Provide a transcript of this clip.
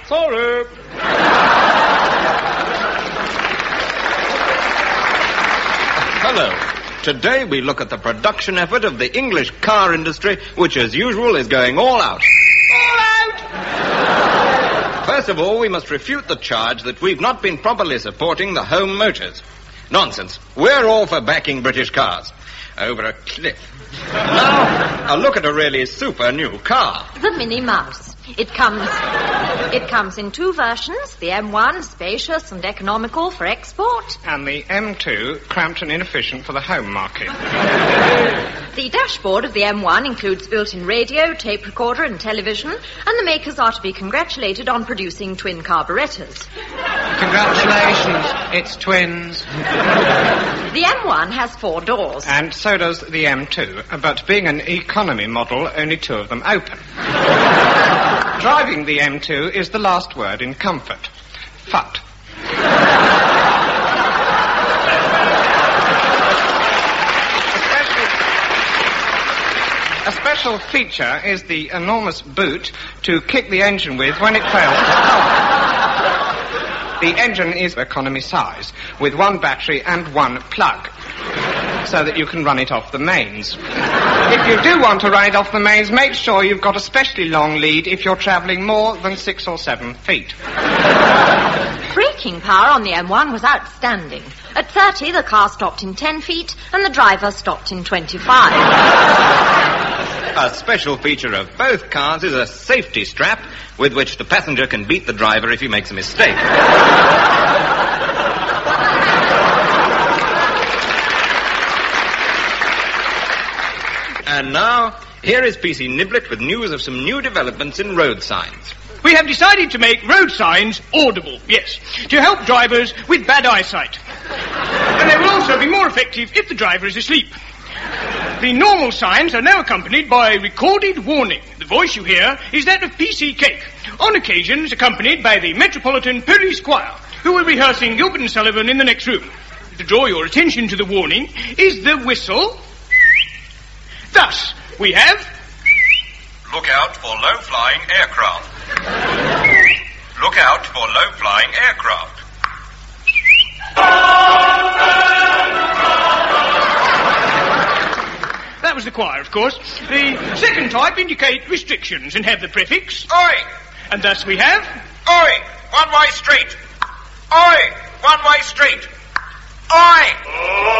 Sorry. Hello. Today we look at the production effort of the English car industry, which as usual is going all out. All out! First of all, we must refute the charge that we've not been properly supporting the home motors. Nonsense. We're all for backing British cars. Over a cliff. Now, a look at a really super new car. The Minnie Mouse. It comes in two versions, the M1, spacious and economical for export. And the M2, cramped and inefficient for the home market. The dashboard of the M1 includes built-in radio, tape recorder and television, and the makers are to be congratulated on producing twin carburetors. Congratulations, it's twins. The M1 has 4 doors. And so does the M2, but being an economy model, only 2 of them open. Driving the M2 is the last word in comfort. Fut. A special feature is the enormous boot to kick the engine with when it fails to start. The engine is economy size, with 1 battery and 1 plug, so that you can run it off the mains. If you do want to run it off the mains, make sure you've got a specially long lead if you're travelling more than 6 or 7 feet. Braking power on the M1 was outstanding. At 30, the car stopped in 10 feet, and the driver stopped in 25. A special feature of both cars is a safety strap with which the passenger can beat the driver if he makes a mistake. And now, here is PC Niblet with news of some new developments in road signs. We have decided to make road signs audible, yes, to help drivers with bad eyesight. And they will also be more effective if the driver is asleep. The normal signs are now accompanied by a recorded warning. The voice you hear is that of PC Cake, on occasions accompanied by the Metropolitan Police Choir, who are rehearsing Gilbert and Sullivan in the next room. To draw your attention to the warning is the whistle. Thus, we have... Look out for low-flying aircraft. Look out for low-flying aircraft. That was the choir, of course. The second type indicate restrictions and have the prefix... Oi! And thus we have... Oi! One-way street! Oi! One-way street! Oi!